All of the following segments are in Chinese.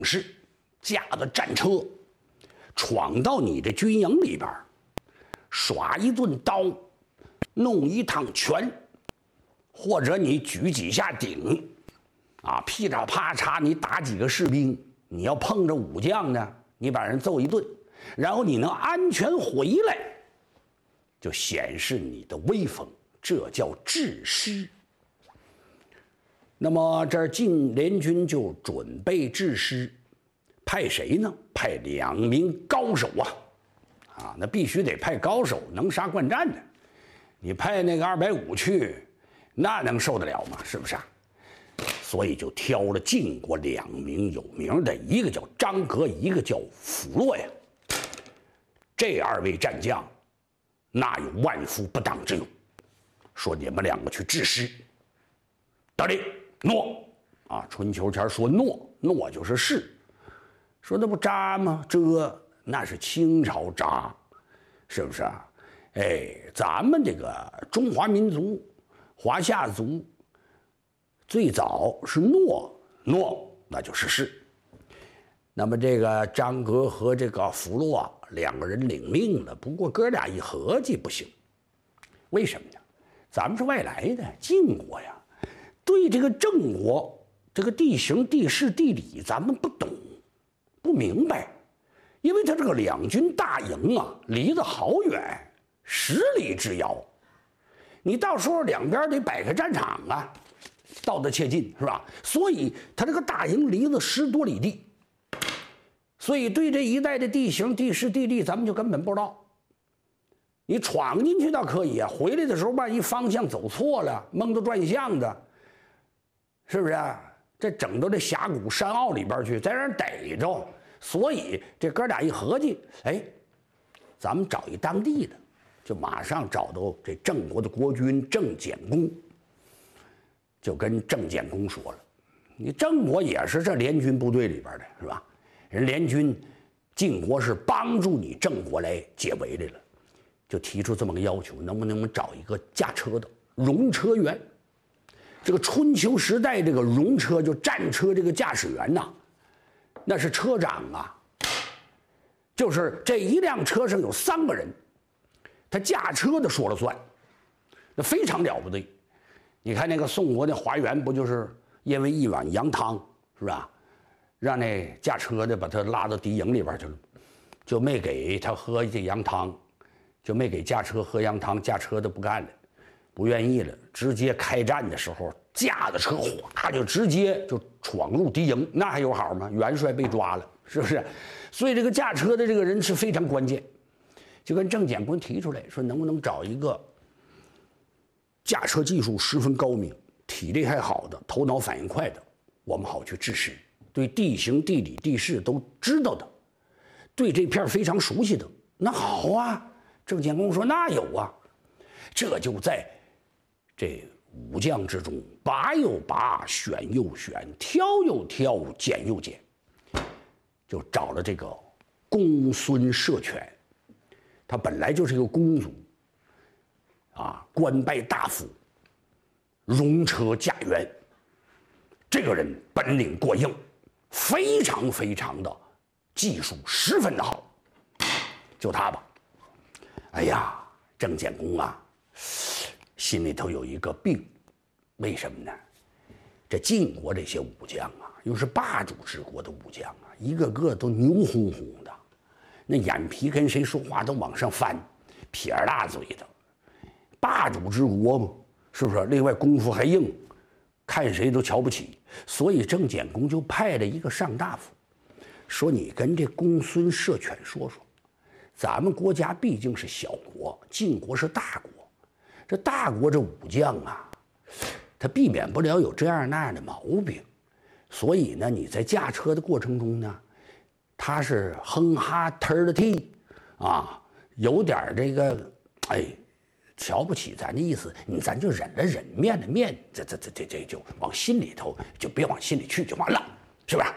士驾着战车，闯到你的军营里边，耍一顿刀，弄一趟拳，或者你举几下鼎，啊，噼里啪嚓，你打几个士兵，你要碰着武将呢，你把人揍一顿，然后你能安全回来，就显示你的威风，这叫制师。那么这儿晋联军就准备制师，派谁呢？派2名高手啊，那必须得派高手，能杀惯战的。你派那个250去，那能受得了吗？是不是啊？所以就挑了晋国2名有名的，一个叫张格，一个叫辅洛呀。这2位战将，那有万夫不当之勇。说你们2个去制师，得令。诺啊，春秋前说诺，诺就是是。说那不扎吗？这那是清朝扎，是不是啊？哎，咱们这个中华民族，华夏族，最早是诺，那就是是。那么这个张格和这个辅洛2个人领命了，不过哥俩一合计不行，为什么呀？咱们是外来的晋国呀。对这个郑国这个地形地势地理咱们不懂不明白，因为他这个2军大营啊离得好远，10里之遥，你到时候两边得摆个战场啊，道得切近是吧？所以他这个大营离了10多里地，所以对这一带的地形地势地利咱们就根本不知道。你闯进去倒可以啊，回来的时候万一方向走错了，蒙着转向的。是不是啊？这整到这峡谷山坳里边去，在那儿逮着，所以这哥俩一合计，哎，咱们找一当地的，就马上找到这郑国的国君郑简公，就跟郑简公说了，你郑国也是这联军部队里边的，是吧？人联军晋国是帮助你郑国来解围来了，就提出这么个要求，能不能找一个驾车的戎车员？这个春秋时代，这个戎车就战车这个驾驶员呐，那是车长啊，就是这一辆车上有3个人，他驾车的说了算，那非常了不得。你看那个宋国的华元，不就是因为一碗羊汤是吧，让那驾车的把他拉到敌营里边去了，就没给他喝这羊汤，就没给驾车喝羊汤，驾车的不干了。不愿意了，直接开战的时候，驾着车哗就直接就闯入敌营，那还有好吗？元帅被抓了，是不是？所以这个驾车的这个人是非常关键，就跟郑简公提出来说，能不能找一个驾车技术十分高明、体力还好的、头脑反应快的，我们好去制师，对地形、地理、地势都知道的，对这片非常熟悉的。那好啊，郑简公说那有啊，这就在这武将之中，拔又拔，选又选，挑又挑，拣又拣，就找了这个公孙射犬。他本来就是一个公族，啊，官拜大夫，戎车驾辕。这个人本领过硬，非常非常的技术十分的好，就他吧。哎呀，郑简公啊，心里头有一个病，为什么呢？这晋国这些武将啊，又是霸主之国的武将啊，一个个都牛哄哄的，那眼皮跟谁说话都往上翻，撇大嘴的，霸主之国嘛，是不是？另外功夫还硬，看谁都瞧不起，所以郑简公就派了一个上大夫，说你跟这公孙射犬说说，咱们国家毕竟是小国，晋国是大国。这大国这武将啊，他避免不了有这样那样的毛病，所以呢，你在驾车的过程中呢，他是哼哈忒的踢啊，有点这个哎，瞧不起咱的意思，咱就忍了忍，面了面，这就往心里头，就别往心里去就完了，是吧？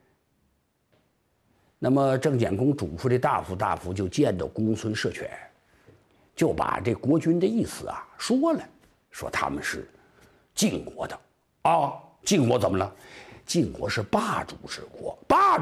那么郑简公嘱咐这大夫就见到公孙射犬。就把这国君的意思啊说了，说他们是晋国的啊，晋国怎么了？晋国是霸主之国，霸